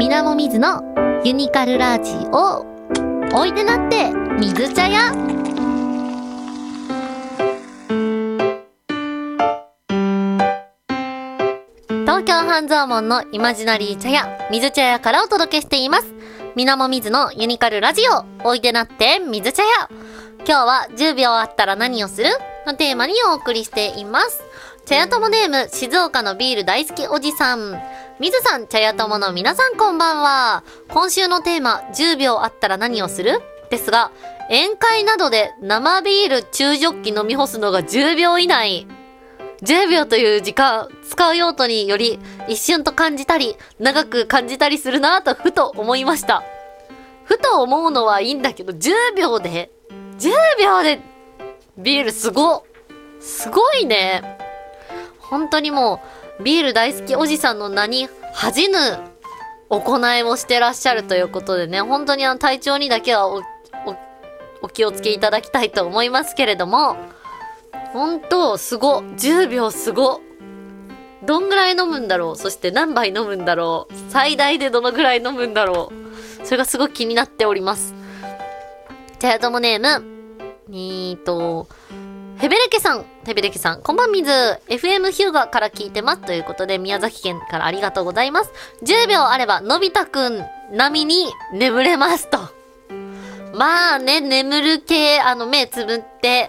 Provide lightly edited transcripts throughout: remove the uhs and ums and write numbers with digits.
なもみずのユニカルラジオ。おいでなって水茶屋。東京半蔵門のイマジナリー茶屋、水茶屋からお届けしています。みなもみずのユニカルラジオ。おいでなって水茶屋。今日は10秒あったら何をするのテーマにお送りしています。茶屋友ネーム、静岡のビール大好きおじさん。水さん、茶屋友の皆さんこんばんは。今週のテーマ、10秒あったら何をするですが、宴会などで生ビール中ジョッキ飲み干すのが10秒以内。10秒という時間、使う用途により一瞬と感じたり、長く感じたりするなぁとふと思いました。ふと思うのはいいんだけど、10秒でビールすごいね。本当にもうビール大好きおじさんの名に恥じぬ行いをしてらっしゃるということでね、本当に体調にだけはお気をつけいただきたいと思いますけれども、本当10秒すご。どんぐらい飲むんだろう、そして何杯飲むんだろう、最大でどのぐらい飲むんだろう、それがすごく気になっております。茶屋友ネームヘベレケさん、こんばんみず。FM ヒューガから聞いてます。ということで、宮崎県からありがとうございます。10秒あれば、のび太くん並みに眠れますと。まあね、眠る系、目つぶって、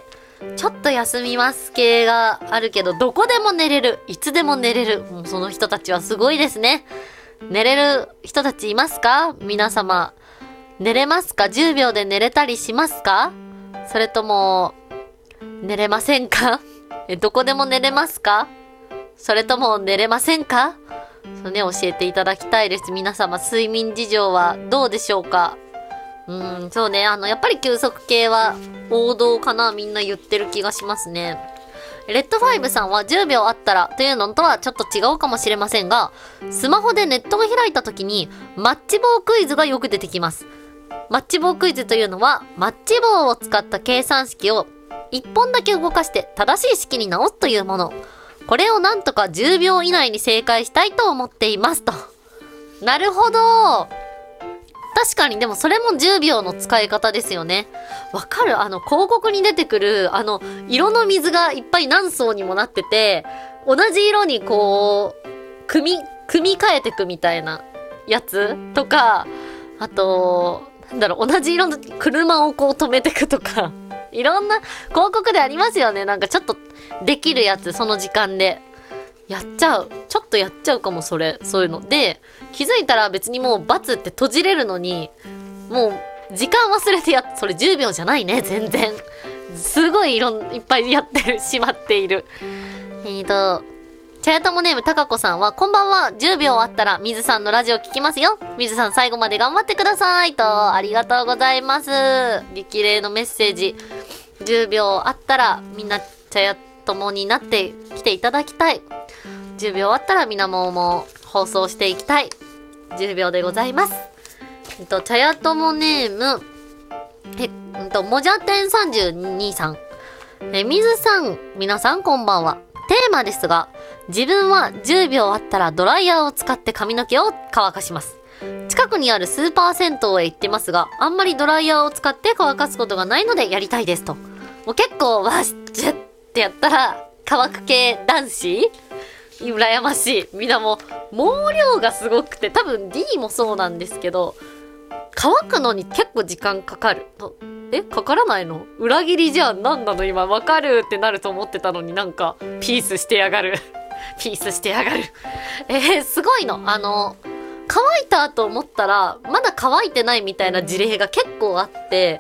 ちょっと休みます系があるけど、どこでも寝れる。いつでも寝れる。もうその人たちはすごいですね。寝れる人たちいますか？皆様。寝れますか？ 10 秒で寝れたりしますか？それとも、寝れませんか？どこでも寝れますか？それとも寝れませんか？そうね、教えていただきたいです。皆様、睡眠事情はどうでしょうか？そうね、やっぱり休息系は王道かな、みんな言ってる気がしますね。レッドファイブさんは10秒あったらというのとはちょっと違うかもしれませんが、スマホでネットが開いた時にマッチ棒クイズがよく出てきます。マッチ棒クイズというのは、マッチ棒を使った計算式を1本だけ動かして正しい式に直すというもの。これをなんとか10秒以内に正解したいと思っていますと。なるほど。確かに、でもそれも10秒の使い方ですよね。わかる？広告に出てくる、色の水がいっぱい何層にもなってて、同じ色にこう、組み替えてくみたいなやつとか、あと、同じ色の車をこう止めてくとか、いろんな広告でありますよね。なんかちょっとできるやつ、その時間で。ちょっとやっちゃうかも、そういうの。で、気づいたら別にもうバツって閉じれるのに、もう時間忘れてそれ10秒じゃないね、全然。すごいいっぱいしまっている。茶屋友ネームたかこさんは、こんばんは。10秒あったら水さんのラジオ聞きますよ。水さん最後まで頑張ってくださいと、ありがとうございます。激励のメッセージ。10秒あったらみんな茶屋友になってきていただきたい。10秒あったらみなも放送していきたい。10秒でございます。茶屋友ネームもじゃてん32さん。水さん、皆さんこんばんは。テーマですが、自分は10秒あったらドライヤーを使って髪の毛を乾かします。近くにあるスーパー銭湯へ行ってますが、あんまりドライヤーを使って乾かすことがないのでやりたいですと。もう結構わしっってやったら乾く系男子羨ましい。みんなもう毛量がすごくて、多分 D もそうなんですけど、乾くのに結構時間かかる。かからないの？裏切りじゃん。なんなの今。わかるってなると思ってたのに、なんかピースしてやがる。ピースしてやがる。すごいの。乾いたと思ったらまだ乾いてないみたいな事例が結構あって、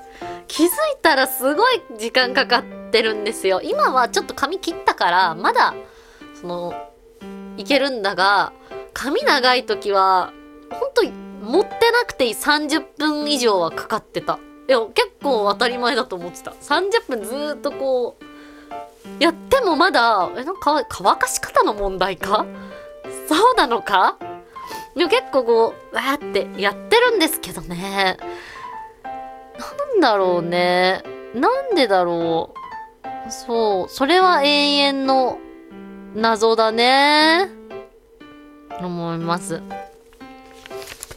気づいたらすごい時間かかってるんですよ。今はちょっと髪切ったからまだいけるんだが、髪長い時はほんと持ってなくていい30分以上はかかってた。いや、結構当たり前だと思ってた。30分ずーっとこうやってもまだ乾かし方の問題か？そうなのか？でも結構こうわーってやってるんですけどね。なんだろうね。なんでだろう。そう、それは永遠の謎だね。思います。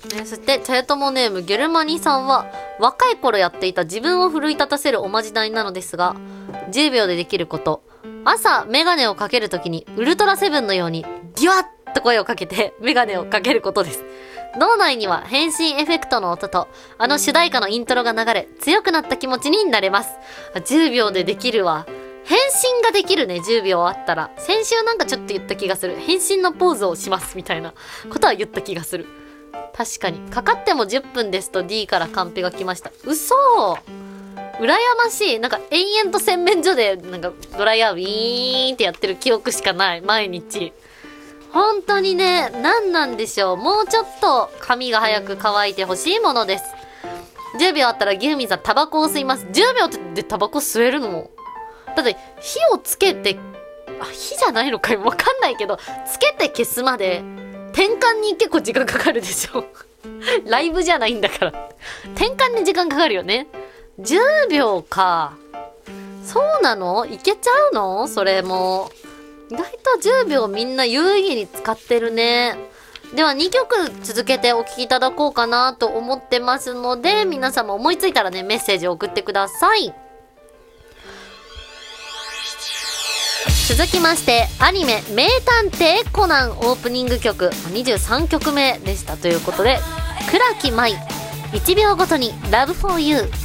そして茶屋友ネームゲルマニさんは、若い頃やっていた自分を奮い立たせるおまじないなのですが、10秒でできること、朝メガネをかけるときにウルトラセブンのようにギュワッと声をかけてメガネをかけることです。脳内には変身エフェクトの音とあの主題歌のイントロが流れ、強くなった気持ちになれます。10秒でできるわ。変身ができるね、10秒あったら。先週なんかちょっと言った気がする。変身のポーズをしますみたいなことは言った気がする。確かに。かかっても10分ですと D からカンペが来ました。嘘羨ましい。なんか延々と洗面所でなんかドライヤーウィーンってやってる記憶しかない。毎日。本当にね、何なんでしょう。もうちょっと髪が早く乾いてほしいものです。10秒あったらギフミンさんタバコを吸います。10秒でタバコ吸えるの？だって火をつけて、火じゃないのかよ。わかんないけど、つけて消すまで転換に結構時間かかるでしょ。ライブじゃないんだから。転換に時間かかるよね。10秒か。そうなの？いけちゃうの？それも。意外と10秒みんな有意義に使ってるね。では2曲続けてお聴きいただこうかなと思ってますので、皆様思いついたらね、メッセージを送ってください。続きまして、アニメ名探偵コナンオープニング曲23曲目でしたということで、倉木舞1秒ごとに Love for You。